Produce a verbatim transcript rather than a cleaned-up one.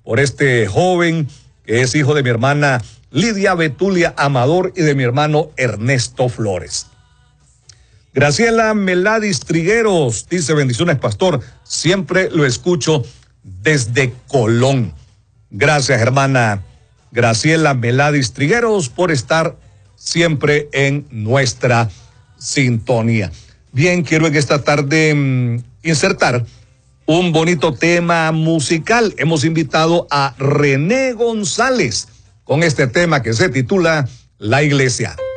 por este joven que es hijo de mi hermana Lidia Betulia Amador y de mi hermano Ernesto Flores. Graciela Meladis Trigueros dice: bendiciones, pastor, siempre lo escucho desde Colón. Gracias, hermana Graciela Meladis Trigueros, por estar siempre en nuestra sintonía. Bien, quiero en esta tarde mmm, insertar un bonito tema musical. Hemos invitado a René González con este tema que se titula La Iglesia.